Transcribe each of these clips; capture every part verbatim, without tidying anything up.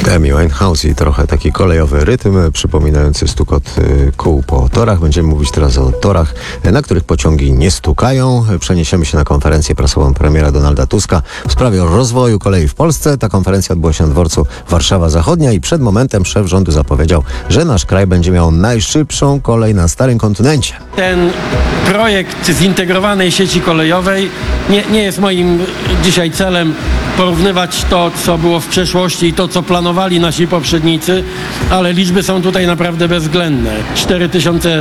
Amy Winehouse i trochę taki kolejowy rytm przypominający stukot kół po torach. Będziemy mówić teraz o torach, na których pociągi nie stukają. Przeniesiemy się na konferencję prasową premiera Donalda Tuska w sprawie rozwoju kolei w Polsce. Ta konferencja odbyła się na dworcu Warszawa Zachodnia i przed momentem szef rządu zapowiedział, że nasz kraj będzie miał najszybszą kolej na starym kontynencie. Ten projekt zintegrowanej sieci kolejowej nie, nie jest moim dzisiaj celem porównywać to, co było w przeszłości i to, co planowali nasi poprzednicy, ale liczby są tutaj naprawdę bezwzględne. cztery tysiące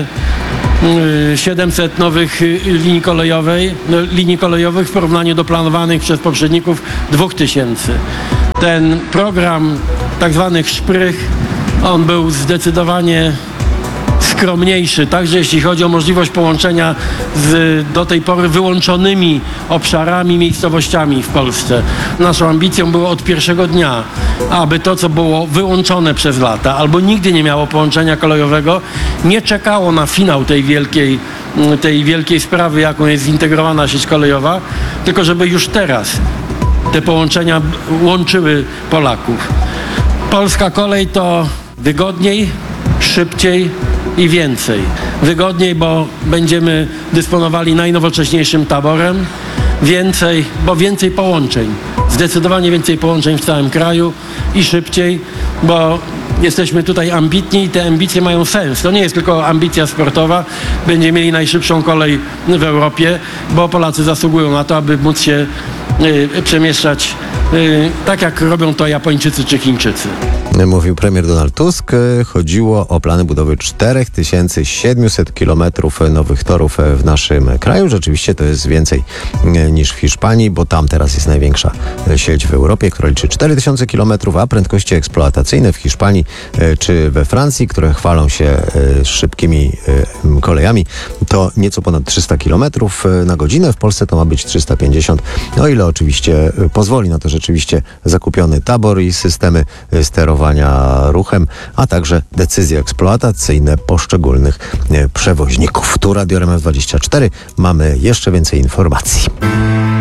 siedemset nowych linii kolejowej, linii kolejowych w porównaniu do planowanych przez poprzedników dwa tysiące. Ten program tak zwanych szprych, on był zdecydowanie skromniejszy, także jeśli chodzi o możliwość połączenia z do tej pory wyłączonymi obszarami, miejscowościami w Polsce. Naszą ambicją było od pierwszego dnia, aby to, co było wyłączone przez lata albo nigdy nie miało połączenia kolejowego, nie czekało na finał tej wielkiej, tej wielkiej sprawy, jaką jest zintegrowana sieć kolejowa, tylko żeby już teraz te połączenia łączyły Polaków. Polska kolej to wygodniej, szybciej i więcej. Wygodniej, bo będziemy dysponowali najnowocześniejszym taborem. Więcej, bo więcej połączeń. Zdecydowanie więcej połączeń w całym kraju i szybciej, bo jesteśmy tutaj ambitni i te ambicje mają sens. To nie jest tylko ambicja sportowa. Będziemy mieli najszybszą kolej w Europie, bo Polacy zasługują na to, aby móc się y, przemieszczać y, tak, jak robią to Japończycy czy Chińczycy. Mówił premier Donald Tusk. Chodziło o plany budowy cztery tysiące siedemset kilometrów nowych torów w naszym kraju. Rzeczywiście to jest więcej niż w Hiszpanii, bo tam teraz jest największa sieć w Europie, która liczy cztery tysiące kilometrów, a prędkości eksploatacyjne w Hiszpanii czy we Francji, które chwalą się szybkimi kolejami, to nieco ponad trzysta kilometrów na godzinę. W Polsce to ma być trzysta pięćdziesiąt, o ile oczywiście pozwoli na to rzeczywiście zakupiony tabor i systemy sterowania ruchem, a także decyzje eksploatacyjne poszczególnych przewoźników. Tu Radio R M F dwadzieścia cztery. Mamy jeszcze więcej informacji.